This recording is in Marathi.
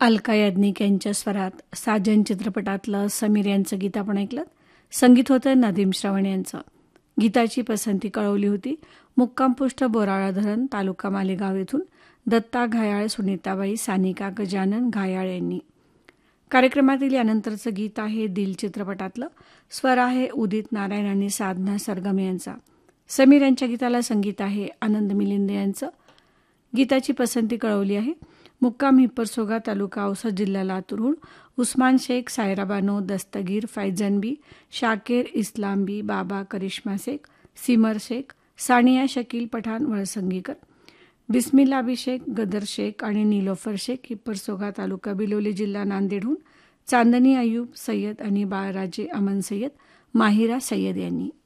अलका याज्ञिक यांच्या स्वरात साजन चित्रपटातलं समीर यांचं गीत आपण ऐकलं. संगीत होतं नदीम श्रवण यांचं. गीताची पसंती कळवली होती मुक्कामपोस्ट बोराळा धरण, तालुका मालेगाव येथून दत्ता घायाळ, सुनीताबाई, सानिका गजानन घायाळ यांनी. कार्यक्रमातील यानंतरचं गीत आहे दिल चित्रपटातलं. स्वर आहे उदित नारायण आणि साधना सरगम यांचा. समीर यांच्या गीताला संगीत आहे आनंद मिलिंद यांचं. गीताची पसंती कळवली आहे मुक्काम हिप्परसोगा, तालुका औसा, जिल्हा लातूरहून उस्मान शेख, सायरा बानो, दस्तगीर, फैजन बी, शाकीर, इस्लाम बी, बाबा, करिश्मा शेख, सिमर शेख, सानिया शकील पठाण वळसंगीकर, बिस्मिल्ला बी शेख, गदर शेख आणि नीलोफर शेख, हिप्परसोगा, तालुका बिलोली, जिल्हा नांदेडहून चांदनी अयूब, सय्यद आणि बाळराजे अमन सय्यद, माहिरा सय्यद यांनी.